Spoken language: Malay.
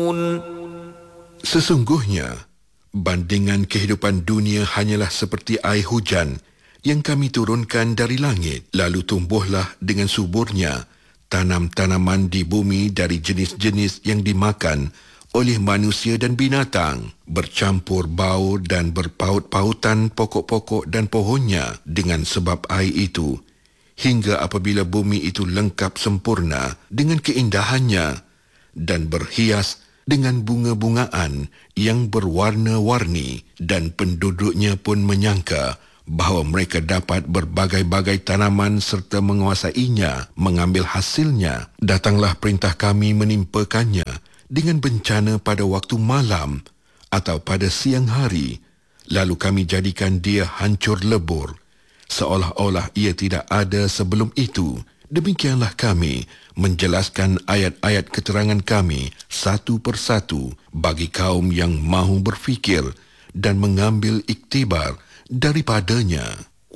Sesungguhnya, bandingan kehidupan dunia hanyalah seperti air hujan yang kami turunkan dari langit, lalu tumbuhlah dengan suburnya tanam-tanaman di bumi dari jenis-jenis yang dimakan oleh manusia dan binatang, bercampur bau dan berpaut-pautan pokok-pokok dan pohonnya dengan sebab air itu, hingga apabila bumi itu lengkap sempurna dengan keindahannya dan berhias dengan bunga-bungaan yang berwarna-warni, dan penduduknya pun menyangka bahawa mereka dapat berbagai-bagai tanaman serta menguasainya, mengambil hasilnya. Datanglah perintah kami menimpakannya dengan bencana pada waktu malam atau pada siang hari, lalu kami jadikan dia hancur lebur, seolah-olah ia tidak ada sebelum itu. Demikianlah kami menjelaskan ayat-ayat keterangan kami satu persatu bagi kaum yang mahu berfikir dan mengambil iktibar daripadanya.